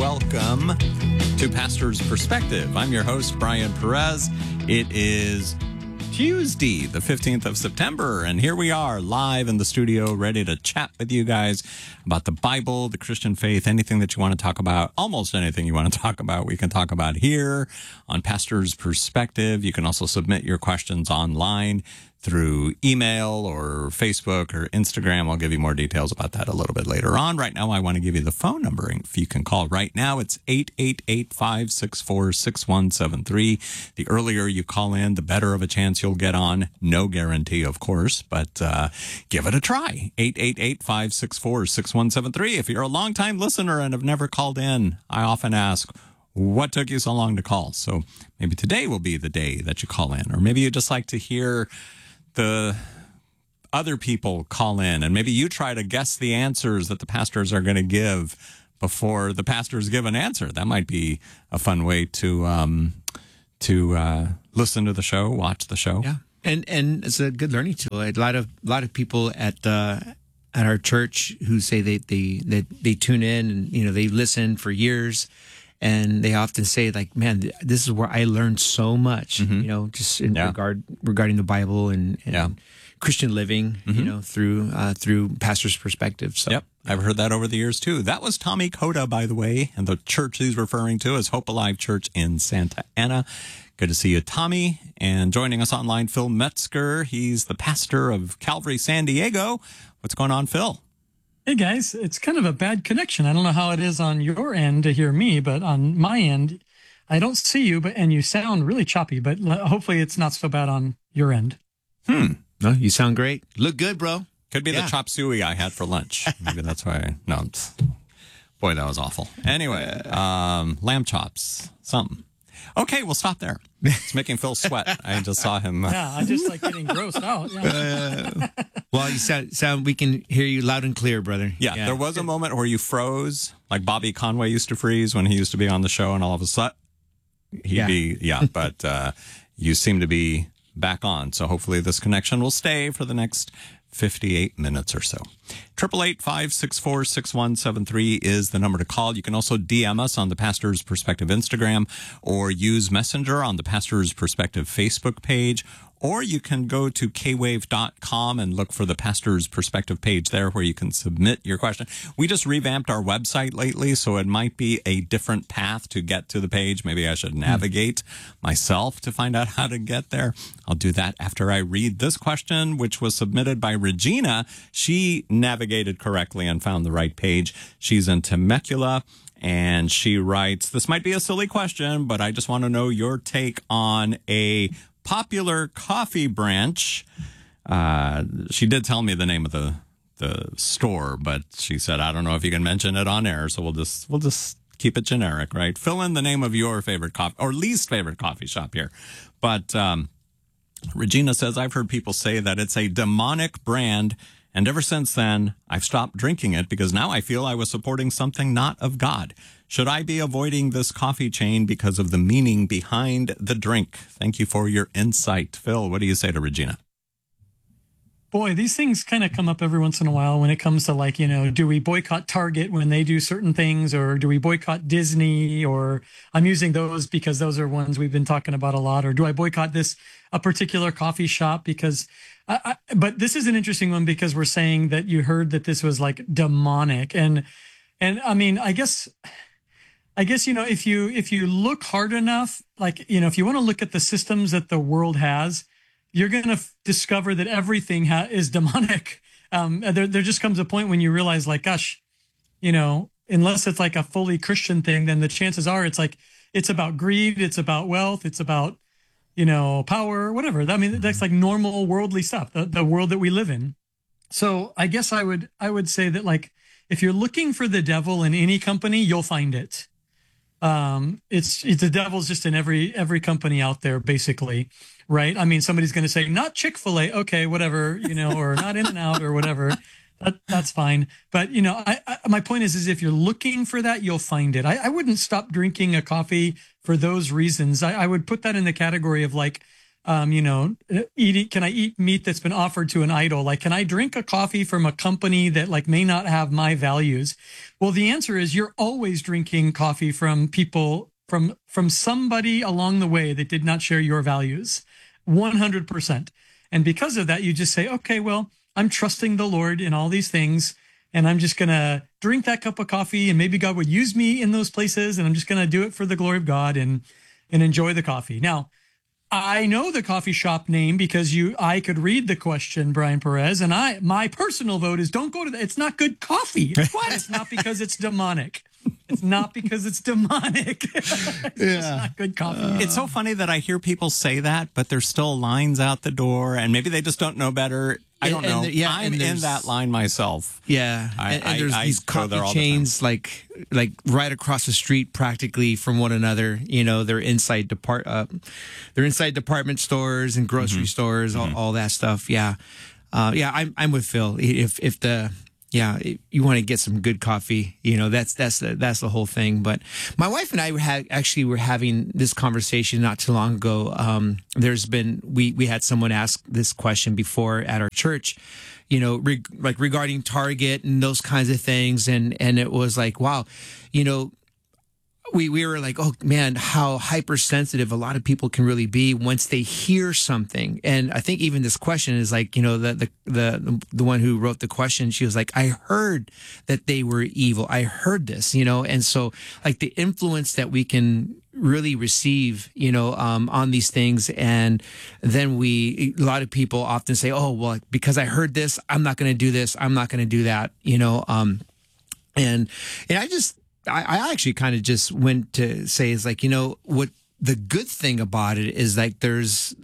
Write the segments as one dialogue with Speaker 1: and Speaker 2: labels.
Speaker 1: welcome to Pastor's Perspective. I'm your host, Brian Perez. It is Tuesday, the 15th of September, and here we are live in the studio, ready to chat with you guys about the Bible, the Christian faith, anything that you want to talk about, almost anything you want to talk about, we can talk about here on Pastor's Perspective. You can also submit your questions online through email or Facebook or Instagram. I'll give you more details about that a little bit later on. Right now, I want to give you the phone number. If you can call right now, it's 888-564-6173. The earlier you call in, the better of a chance you'll get on. No guarantee, of course, but give it a try. 888-564-6173. If you're a longtime listener and have never called in, I often ask, what took you so long to call? So maybe today will be the day that you call in, or maybe you just like to hear the other people call in, and maybe you try to guess the answers that the pastors are going to give before the pastors give an answer. That might be a fun way to listen to the show, watch the show.
Speaker 2: Yeah, and it's a good learning tool. A lot of people at our church who say they tune in and they listen for years. And they often say, like, man, this is where I learned so much, just in regarding the Bible and Christian living, through Pastor's Perspective. So,
Speaker 1: yep, I've heard that over the years, too. That was Tommy Coda, by the way, and the church he's referring to is Hope Alive Church in Santa Ana. Good to see you, Tommy. And joining us online, Phil Metzger. He's the pastor of Calvary San Diego. What's going on, Phil?
Speaker 3: Hey guys, it's kind of a bad connection. I don't know how it is on your end to hear me, but on my end, I don't see you, and you sound really choppy, but hopefully it's not so bad on your end.
Speaker 2: No, you sound great. Look good, bro.
Speaker 1: Could be the chop suey I had for lunch. Maybe that's why. No, boy, that was awful. Anyway, lamb chops, something. Okay, we'll stop there. It's making Phil sweat. I just saw him.
Speaker 3: Yeah, I'm just like getting grossed out. Yeah.
Speaker 2: Well, you sound. We can hear you loud and clear, brother.
Speaker 1: Yeah, there was a moment where you froze, like Bobby Conway used to freeze when he used to be on the show, and all of a sudden he'd be but you seem to be back on. So hopefully this connection will stay for the next 58 minutes or so. 888-564-6173 is the number to call. You can also DM us on the Pastor's Perspective Instagram, or use Messenger on the Pastor's Perspective Facebook page, or you can go to kwave.com and look for the Pastor's Perspective page there where you can submit your question. We just revamped our website lately, so it might be a different path to get to the page. Maybe I should navigate myself to find out how to get there. I'll do that after I read this question, which was submitted by Regina. She navigated correctly and found the right page. She's in Temecula, and she writes, this might be a silly question, but I just want to know your take on a popular coffee branch. She did tell me the name of the store, but she said, I don't know if you can mention it on air, so we'll just keep it generic, right? Fill in the name of your favorite coffee or least favorite coffee shop here. But Regina says, I've heard people say that it's a demonic brand, and ever since then, I've stopped drinking it because now I feel I was supporting something not of God. Should I be avoiding this coffee chain because of the meaning behind the drink? Thank you for your insight. Phil, what do you say to Regina?
Speaker 3: Boy, these things kind of come up every once in a while when it comes to, like, do we boycott Target when they do certain things, or do we boycott Disney? Or I'm using those because those are ones we've been talking about a lot. Or do I boycott a particular coffee shop because but this is an interesting one because we're saying that you heard that this was like demonic. And I mean, I guess, if you look hard enough, like, if you want to look at the systems that the world has, you're going to discover that everything is demonic. There just comes a point when you realize, like, gosh, unless it's like a fully Christian thing, then the chances are it's about greed. It's about wealth. It's about, power, whatever. I mean, that's like normal worldly stuff, the world that we live in. So I guess I would say that, like, if you're looking for the devil in any company, you'll find it. It's the devil's just in every company out there, basically, right? I mean, somebody's going to say, not Chick-fil-A, okay, whatever, or not In-N-Out or whatever. That's fine. But, my point is if you're looking for that, you'll find it. I wouldn't stop drinking a coffee for those reasons. I would put that in the category of, like, eating, can I eat meat that's been offered to an idol? Like, can I drink a coffee from a company that like may not have my values? Well, the answer is you're always drinking coffee from people, from somebody along the way that did not share your values, 100%. And because of that, you just say, okay, well, I'm trusting the Lord in all these things, and I'm just going to drink that cup of coffee, and maybe God would use me in those places, and I'm just going to do it for the glory of God and enjoy the coffee. Now, I know the coffee shop name because I could read the question, Brian Perez, and my personal vote is don't go to that. It's not good coffee. What? It's not because it's demonic. It's not because it's demonic. It's just not good coffee.
Speaker 1: It's so funny that I hear people say that, but there's still lines out the door, and maybe they just don't know better. I don't know. I'm in that line myself.
Speaker 2: Yeah, and there's these coffee chains like right across the street, practically from one another. You know, they're inside department stores and grocery stores, all that stuff. Yeah, I'm with Phil. If you want to get some good coffee, you know, that's the whole thing. But my wife and I were having this conversation not too long ago. We had someone ask this question before at our church, you know, regarding Target and those kinds of things. And it was like, wow, you know, we were like, oh man, how hypersensitive a lot of people can really be once they hear something. And I think even this question is like, you know, the one who wrote the question, she was like, I heard that they were evil. I heard this, you know, and so like the influence that we can really receive, you know, on these things. And then a lot of people often say, oh, well, because I heard this, I'm not going to do this. I'm not going to do that, you know, and I actually kind of just went to say is like, you know, what the good thing about it is like seems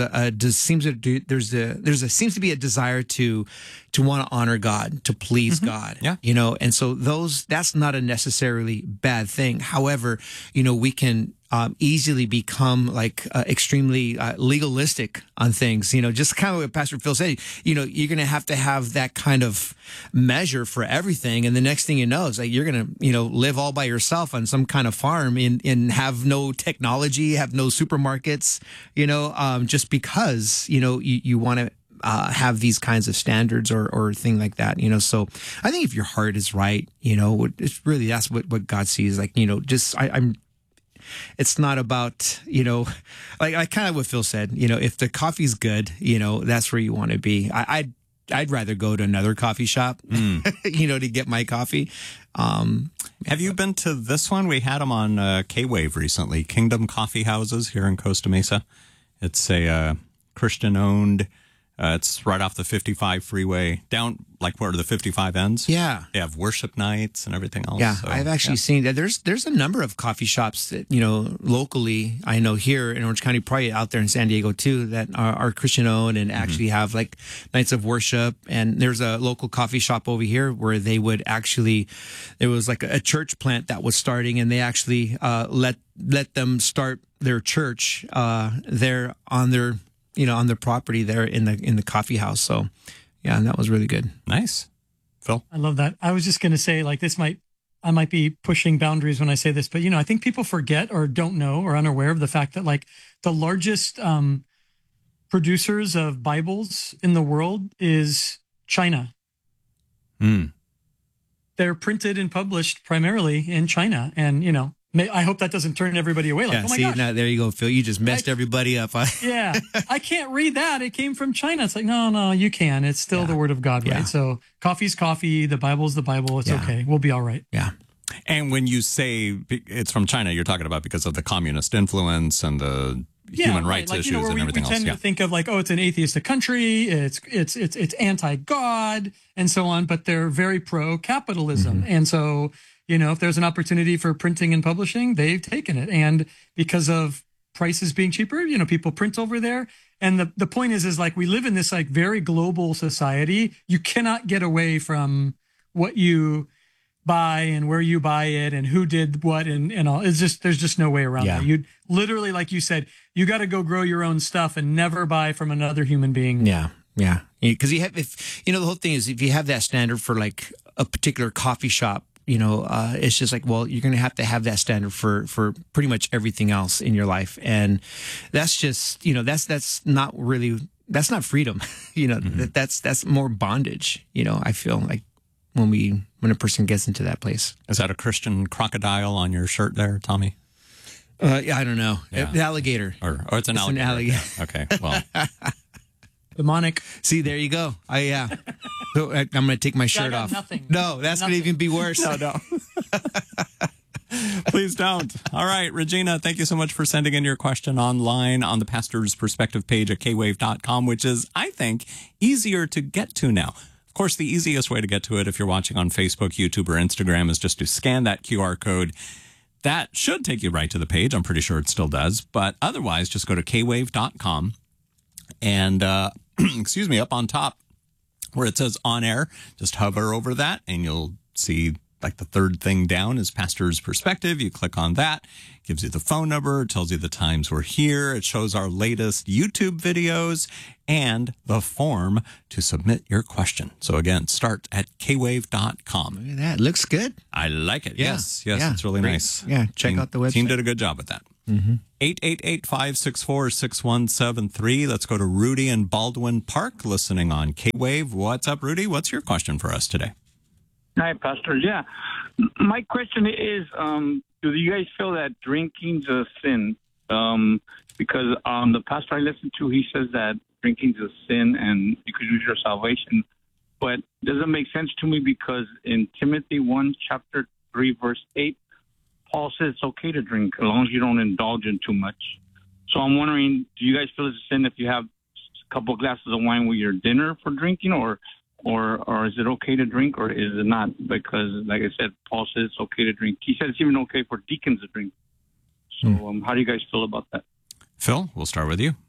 Speaker 2: to be a desire to want to honor God, to please God.
Speaker 1: Yeah.
Speaker 2: You know, and so that's not a necessarily bad thing. However, you know, we can easily become like extremely legalistic on things, you know, just kind of what Pastor Phil said, you know, you're going to have that kind of measure for everything. And the next thing you know is like, you're going to, you know, live all by yourself on some kind of farm and have no technology, have no supermarkets, you know, just because, you know, you want to have these kinds of standards or thing like that, you know. So I think if your heart is right, you know, it's really, that's what God sees. Like, you know, just it's not about, you know, like kind of what Phil said, you know, if the coffee's good, you know, that's where you want to be. I'd rather go to another coffee shop, you know, to get my coffee.
Speaker 1: Have you been to this one? We had them on K-Wave recently, Kingdom Coffee Houses here in Costa Mesa. It's a Christian-owned. It's right off the 55 freeway down, like where the 55 ends.
Speaker 2: Yeah.
Speaker 1: They have worship nights and everything else.
Speaker 2: Yeah.
Speaker 1: So,
Speaker 2: I've actually seen that. There's a number of coffee shops that, you know, locally, I know here in Orange County, probably out there in San Diego too, that are Christian owned and actually have like nights of worship. And there's a local coffee shop over here where they would actually, there was like a church plant that was starting, and they actually let them start their church there on their, you know, on the property there in the coffee house. So yeah, and that was really good.
Speaker 1: Nice. Phil?
Speaker 3: I love that. I was just going to say, like, I might be pushing boundaries when I say this, but, you know, I think people forget or don't know or unaware of the fact that, like, the largest producers of Bibles in the world is China. They're printed and published primarily in China. And, you know, I hope that doesn't turn everybody away. Like,
Speaker 2: yeah,
Speaker 3: oh my
Speaker 2: see,
Speaker 3: gosh.
Speaker 2: now, there you go, Phil. You just messed everybody up.
Speaker 3: Yeah, I can't read that. It came from China. It's like, no, you can. It's still the word of God, right? So coffee's coffee. The Bible's the Bible. It's okay. We'll be all right.
Speaker 2: Yeah.
Speaker 1: And when you say it's from China, you're talking about because of the communist influence and the human rights
Speaker 3: like,
Speaker 1: issues,
Speaker 3: you know,
Speaker 1: and everything
Speaker 3: we
Speaker 1: else.
Speaker 3: tend to think of like, oh, it's an atheistic country. It's anti-God and so on, but they're very pro-capitalism. And so, you know, if there's an opportunity for printing and publishing, they've taken it. And because of prices being cheaper, you know, people print over there. And the point is like, we live in this like very global society. You cannot get away from what you buy and where you buy it and who did what and all. It's just, there's just no way around that. You literally, like you said, you got to go grow your own stuff and never buy from another human being.
Speaker 2: Yeah. Yeah. Because the whole thing is, if you have that standard for like a particular coffee shop, it's just like, well, you're going to have that standard for pretty much everything else in your life. And that's just, that's not freedom. That's more bondage. I feel like when a person gets into that place.
Speaker 1: Is that a Christian crocodile on your shirt there, Tommy?
Speaker 2: Yeah, I don't know.
Speaker 1: Yeah.
Speaker 2: The alligator.
Speaker 1: Or it's an alligator.
Speaker 2: An alligator.
Speaker 1: Okay, well.
Speaker 3: Demonic.
Speaker 2: See, there you go. Yeah. So I'm going to take my shirt off.
Speaker 3: Nothing.
Speaker 2: No, that's going to even be worse.
Speaker 1: No. Please don't. All right, Regina, thank you so much for sending in your question online on the Pastor's Perspective page at kwave.com, which is, I think, easier to get to now. Of course, the easiest way to get to it if you're watching on Facebook, YouTube, or Instagram is just to scan that QR code. That should take you right to the page. I'm pretty sure it still does. But otherwise, just go to kwave.com and, excuse me, up on top where it says on air, just hover over that and you'll see like the third thing down is Pastor's Perspective. You click on that, gives you the phone number, tells you the times we're here. It shows our latest YouTube videos and the form to submit your question. So again, start at kwave.com.
Speaker 2: Look at that. Looks good.
Speaker 1: I like it.
Speaker 2: Yeah.
Speaker 1: Yes,
Speaker 2: Yeah.
Speaker 1: it's really
Speaker 2: Great.
Speaker 1: nice.
Speaker 2: Yeah, check out the website.
Speaker 1: Team did a good job with that. 888-564-6173. Let's go to Rudy in Baldwin Park listening on K-Wave. What's up, Rudy? What's your question for us today?
Speaker 4: Hi, Pastor. Yeah. My question is, do you guys feel that drinking's a sin? Because the pastor I listen to, he says that drinking's a sin and you could lose your salvation. But it doesn't make sense to me because in Timothy 1, chapter 3, verse 8, Paul says it's okay to drink as long as you don't indulge in too much. So I'm wondering, do you guys feel it's a sin if you have a couple of glasses of wine with your dinner for drinking, or is it okay to drink, or is it not? Because, like I said, Paul says it's okay to drink. He said it's even okay for deacons to drink. So how do you guys feel about that?
Speaker 1: Phil, we'll start with you.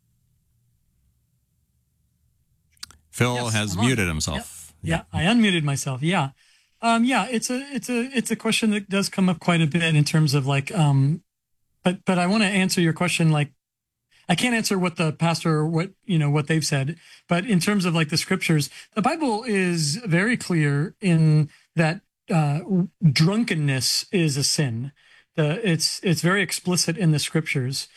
Speaker 1: Phil
Speaker 3: Yes,
Speaker 1: has
Speaker 3: I'm on.
Speaker 1: muted himself.
Speaker 3: Yeah, I unmuted myself. Yeah. It's a question that does come up quite a bit in terms of like, but I want to answer your question. Like, I can't answer what the pastor, what they've said, but in terms of like the scriptures, the Bible is very clear in that, drunkenness is a sin. It's very explicit in the scriptures.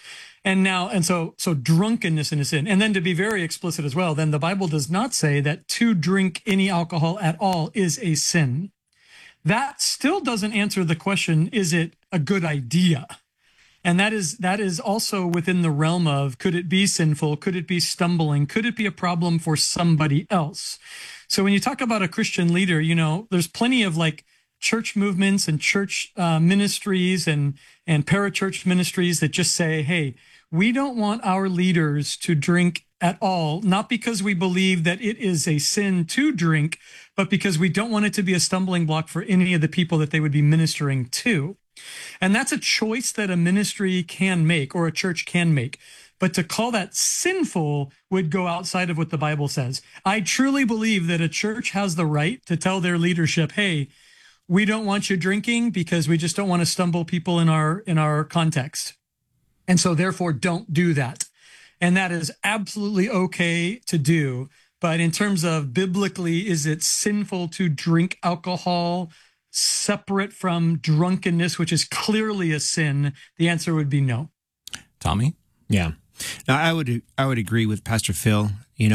Speaker 3: So drunkenness is a sin. And then to be very explicit as well, then the Bible does not say that to drink any alcohol at all is a sin. That still doesn't answer the question, is it a good idea? And that is also within the realm of, could it be sinful? Could it be stumbling? Could it be a problem for somebody else? So when you talk about a Christian leader, there's plenty of like church movements and church ministries and parachurch ministries that just say, hey, we don't want our leaders to drink at all, not because we believe that it is a sin to drink, but because we don't want it to be a stumbling block for any of the people that they would be ministering to. And that's a choice that a ministry can make or a church can make. But to call that sinful would go outside of what the Bible says. I truly believe that a church has the right to tell their leadership, hey, we don't want you drinking because we just don't want to stumble people in our context. And so therefore don't do that. And that is absolutely okay to do. But in terms of biblically, is it sinful to drink alcohol separate from drunkenness, which is clearly a sin? The answer would be no.
Speaker 1: Tommy?
Speaker 2: Yeah. Now, I would agree with Pastor Phil,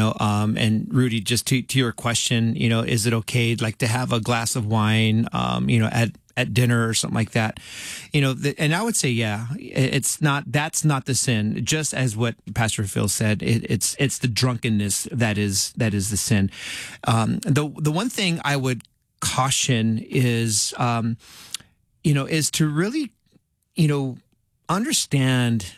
Speaker 2: and Rudy, just to your question, is it okay like to have a glass of wine, at dinner or something like that, and I would say, yeah, that's not the sin, just as what Pastor Phil said, it's the drunkenness that is the sin. The one thing I would caution is, is to really, understand,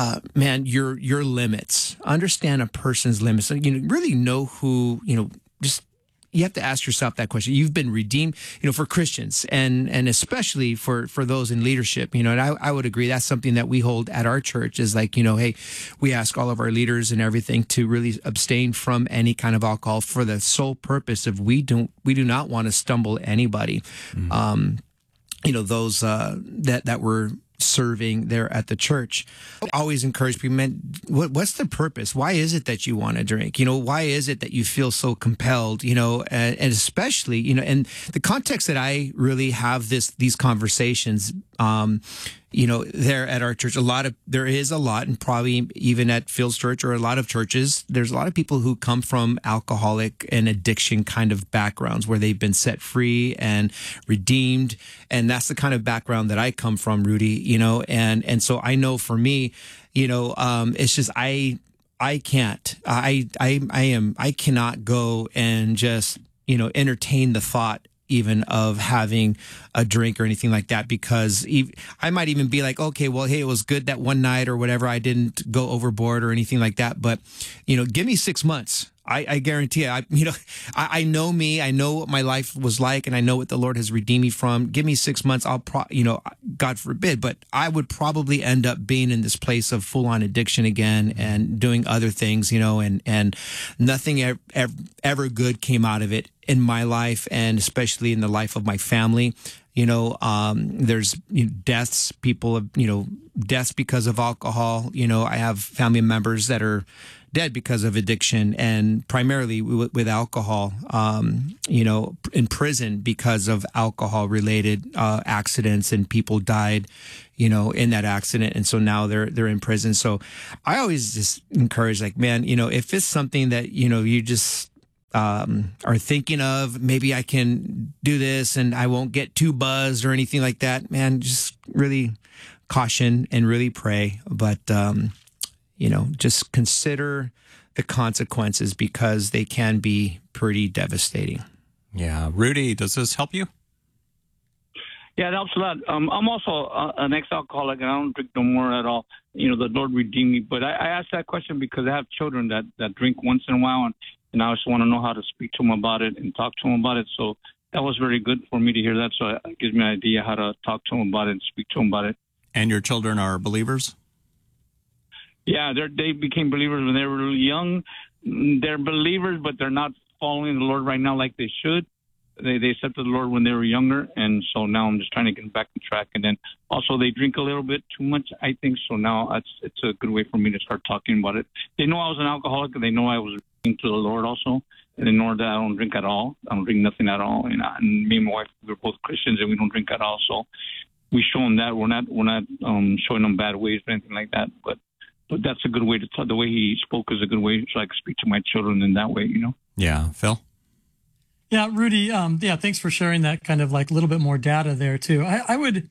Speaker 2: your limits, understand a person's limits, and really know who, just, you have to ask yourself that question. You've been redeemed, for Christians and especially for those in leadership, and I would agree that's something that we hold at our church is like, hey, we ask all of our leaders and everything to really abstain from any kind of alcohol for the sole purpose of we do not want to stumble anybody. Mm-hmm. Those that were serving there at the church. I always encourage people, man, what's the purpose? Why is it that you want to drink? Why is it that you feel so compelled? And especially, and the context that I really have these conversations, there at our church, there is a lot, and probably even at Phil's church or a lot of churches, there's a lot of people who come from alcoholic and addiction kind of backgrounds where they've been set free and redeemed. And that's the kind of background that I come from, Rudy, and so I know for me, it's just, I can't, I cannot go and just, entertain the thought even of having a drink or anything like that, because I might even be like, okay, well, hey, it was good that one night or whatever. I didn't go overboard or anything like that. But, give me 6 months. I guarantee you, I know me, I know what my life was like, and I know what the Lord has redeemed me from. Give me 6 months. God forbid, but I would probably end up being in this place of full on addiction again and doing other things, and nothing ever good came out of it in my life, and especially in the life of my family. There's deaths, deaths because of alcohol. I have family members that are dead because of addiction, and primarily with alcohol, in prison because of alcohol related accidents, and people died, in that accident. And so now they're in prison. So I always just encourage, like, man, if it's something that, you just are thinking of, maybe I can do this and I won't get too buzzed or anything like that, man, just really caution and really pray. But, just consider the consequences, because they can be pretty devastating.
Speaker 1: Yeah. Rudy, does this help you?
Speaker 4: Yeah, it helps a lot. I'm also an ex-alcoholic, and I don't drink no more at all. The Lord redeemed me. But I asked that question because I have children that drink once in a while, and I just want to know how to speak to them about it and talk to them about it. So that was very good for me to hear that. So it gives me an idea how to talk to them about it and speak to them about it.
Speaker 1: And your children are believers?
Speaker 4: Yeah, they became believers when they were really young. They're believers, but they're not following the Lord right now like they should. They accepted the Lord when they were younger, and so now I'm just trying to get them back on track. And then also they drink a little bit too much, I think. So now it's a good way for me to start talking about it. They know I was an alcoholic, and they know I was drinking to the Lord also. And they know that I don't drink at all. I don't drink nothing at all. And me and my wife, we're both Christians, and we don't drink at all. So we show them that we're not showing them bad ways or anything like that. But that's a good way to tell. The way he spoke is a good way, so I can speak to my children in that way,
Speaker 1: Yeah. Phil?
Speaker 3: Yeah, Rudy. Thanks for sharing that kind of like a little bit more data there too. I would,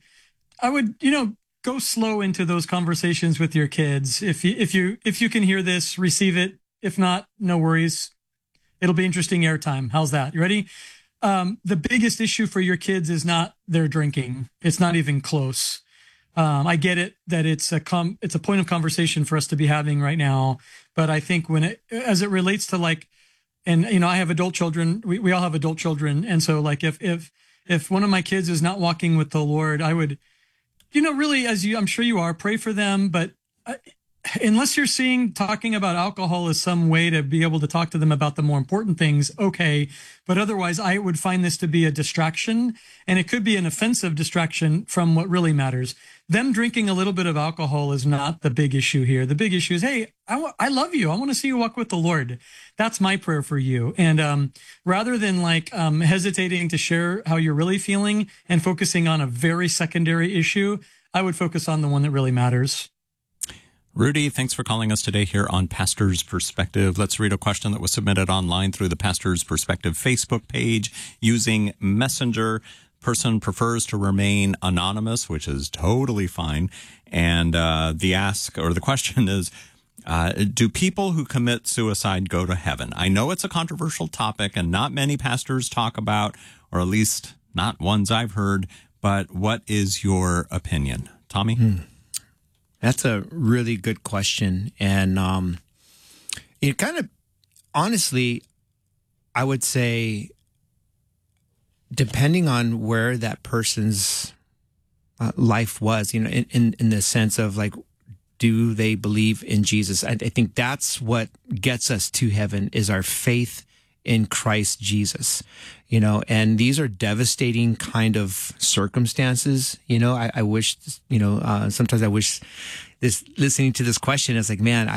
Speaker 3: go slow into those conversations with your kids. If you can hear this, receive it. If not, no worries. It'll be interesting airtime. How's that? You ready? The biggest issue for your kids is not their drinking. It's not even close. I get it that it's a point of conversation for us to be having right now, but I think as it relates to like, and I have adult children, we all have adult children, and so like if one of my kids is not walking with the Lord, I would, really, I'm sure you are, pray for them, but unless you're talking about alcohol as some way to be able to talk to them about the more important things, okay. But otherwise, I would find this to be a distraction, and it could be an offensive distraction from what really matters. Them drinking a little bit of alcohol is not the big issue here. The big issue is, hey, I love you. I want to see you walk with the Lord. That's my prayer for you. And rather than hesitating to share how you're really feeling and focusing on a very secondary issue, I would focus on the one that really matters.
Speaker 1: Rudy, thanks for calling us today here on Pastor's Perspective. Let's read a question that was submitted online through the Pastor's Perspective Facebook page using Messenger. Person prefers to remain anonymous, which is totally fine. And the question is, do people who commit suicide go to heaven? I know it's a controversial topic and not many pastors talk about, or at least not ones I've heard, but what is your opinion? Tommy?
Speaker 2: That's a really good question. And it kind of, honestly, I would say, depending on where that person's life was, in the sense of like, do they believe in Jesus? I think that's what gets us to heaven, is our faith in Christ Jesus, and these are devastating kind of circumstances. I wish, sometimes I wish listening to this question, it's like, man,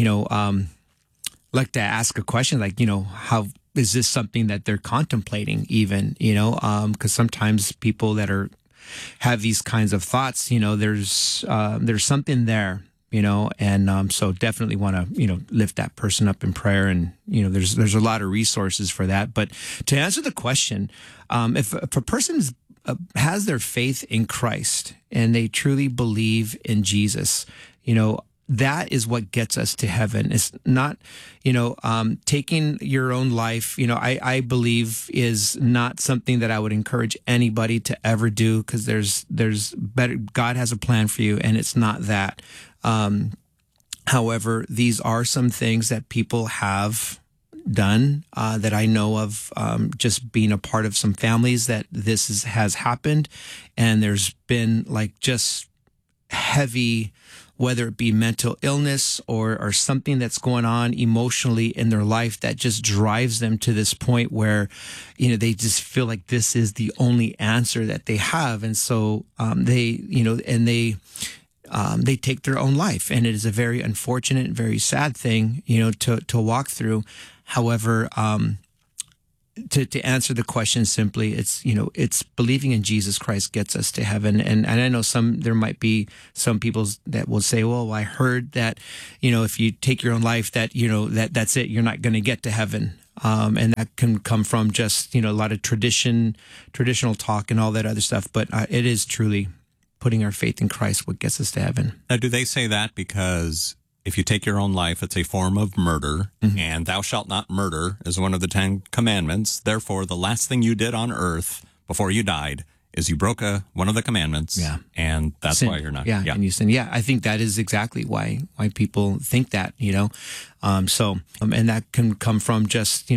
Speaker 2: like to ask a question like, how is this something that they're contemplating even, because sometimes people that have these kinds of thoughts, there's something there, and so definitely want to, lift that person up in prayer. And, there's a lot of resources for that. But to answer the question, if a person has their faith in Christ and they truly believe in Jesus, that is what gets us to heaven. It's not, taking your own life, I believe is not something that I would encourage anybody to ever do, because there's better, God has a plan for you, and it's not that. However, these are some things that people have done, that I know of, just being a part of some families that this has happened. And there's been like just heavy, whether it be mental illness or something that's going on emotionally in their life that just drives them to this point where, they just feel like this is the only answer that they have. And so, they take their own life, and it is a very unfortunate, very sad thing, to walk through. However, to answer the question simply, it's believing in Jesus Christ gets us to heaven. And I know there might be some people that will say, well, I heard that, if you take your own life, that, that's it, you're not going to get to heaven. And that can come from just, a lot of traditional talk and all that other stuff. But it is truly putting our faith in Christ what gets us to heaven.
Speaker 1: Now, do they say that because if you take your own life, it's a form of murder, and thou shalt not murder is one of the 10 commandments. Therefore, the last thing you did on earth before you died is you broke one of the commandments, and that's
Speaker 2: sin.
Speaker 1: Why you're not.
Speaker 2: Yeah, and you sin. Yeah, I think that is exactly why people think that, and that can come from just,